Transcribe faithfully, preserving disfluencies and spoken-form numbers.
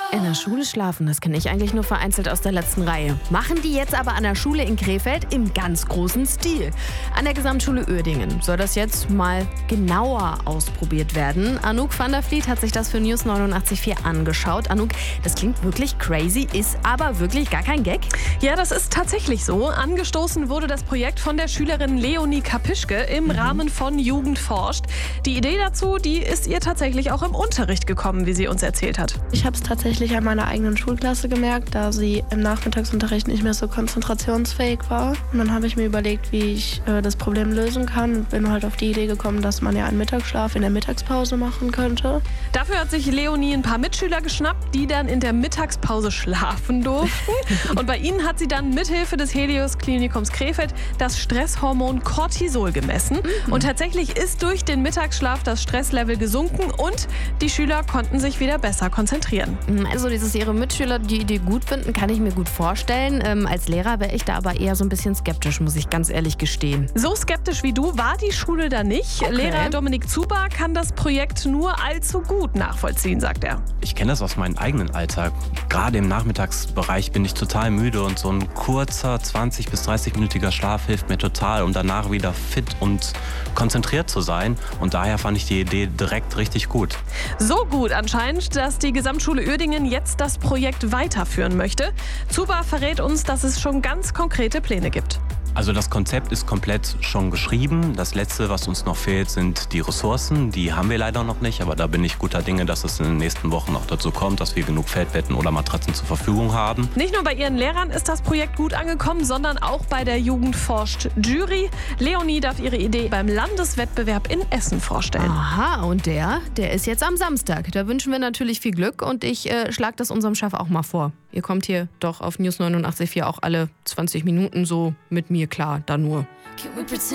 In der Schule schlafen, das kenne ich eigentlich nur vereinzelt aus der letzten Reihe. Machen die jetzt aber an der Schule in Krefeld im ganz großen Stil. An der Gesamtschule Uerdingen soll das jetzt mal genauer ausprobiert werden. Anouk van der Vliet hat sich das für News neunundachtzig Komma vier angeschaut. Anouk, das klingt wirklich crazy, ist aber wirklich gar kein Gag. Ja, das ist tatsächlich so. Angestoßen wurde das Projekt von der Schülerin Leonie Kapischke im mhm. Rahmen von Jugend forscht. Die Idee dazu, die ist ihr tatsächlich auch im Unterricht gekommen, wie sie uns erzählt hat. Ich habe es tatsächlich an meiner eigenen Schulklasse gemerkt, da sie im Nachmittagsunterricht nicht mehr so konzentrationsfähig war. Und dann habe ich mir überlegt, wie ich äh, das Problem lösen kann und bin halt auf die Idee gekommen, dass man ja einen Mittagsschlaf in der Mittagspause machen könnte. Dafür hat sich Leonie ein paar Mitschüler geschnappt, die dann in der Mittagspause schlafen durften. Und bei ihnen hat sie dann mithilfe des Helios Klinikums Krefeld das Stresshormon Cortisol gemessen. Mhm. Und tatsächlich ist durch den Mittagsschlaf das Stresslevel gesunken und die Schüler konnten sich wieder besser konzentrieren. Also, dass ihre Mitschüler die Idee gut finden, kann ich mir gut vorstellen. Ähm, als Lehrer wäre ich da aber eher so ein bisschen skeptisch, muss ich ganz ehrlich gestehen. So skeptisch wie du war die Schule da nicht. Okay. Lehrer Dominik Zuber kann das Projekt nur allzu gut nachvollziehen, sagt er. Ich kenne das aus meinem eigenen Alltag. Gerade im Nachmittagsbereich bin ich total müde und so ein kurzer zwanzig- bis dreißig-minütiger Schlaf hilft mir total, um danach wieder fit und konzentriert zu sein. Und daher fand ich die Idee direkt richtig gut. So gut anscheinend, dass die Gesamtschule Uerdingen jetzt das Projekt weiterführen möchte. Zuber verrät uns, dass es schon ganz konkrete Pläne gibt. Also das Konzept ist komplett schon geschrieben. Das Letzte, was uns noch fehlt, sind die Ressourcen. Die haben wir leider noch nicht, aber da bin ich guter Dinge, dass es in den nächsten Wochen noch dazu kommt, dass wir genug Feldbetten oder Matratzen zur Verfügung haben. Nicht nur bei ihren Lehrern ist das Projekt gut angekommen, sondern auch bei der Jugend forscht Jury. Leonie darf ihre Idee beim Landeswettbewerb in Essen vorstellen. Aha, und der, der ist jetzt am Samstag. Da wünschen wir natürlich viel Glück und ich äh, schlage das unserem Chef auch mal vor. Ihr kommt hier doch auf News neunundachtzig Komma vier auch alle zwanzig Minuten so mit mir klar, da nur.